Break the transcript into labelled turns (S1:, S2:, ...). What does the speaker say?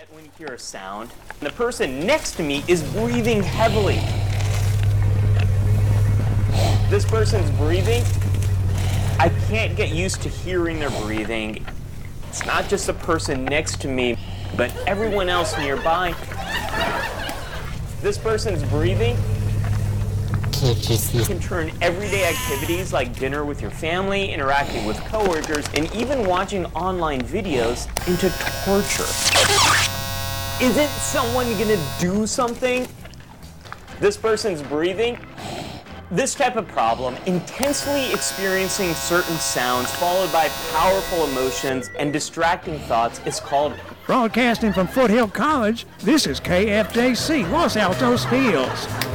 S1: upset when you hear a sound. The person next to me is breathing heavily. This person's breathing. I can't get used to hearing their breathing. It's not just the person next to me, but everyone else nearby. This person's breathing can turn everyday activities like dinner with your family, interacting with coworkers, and even watching online videos into torture. Isn't someone gonna do something? This person's breathing. This type of problem, intensely experiencing certain sounds followed by powerful emotions and distracting thoughts, is called...
S2: Broadcasting from Foothill College, this is KFJC, Los Altos Hills.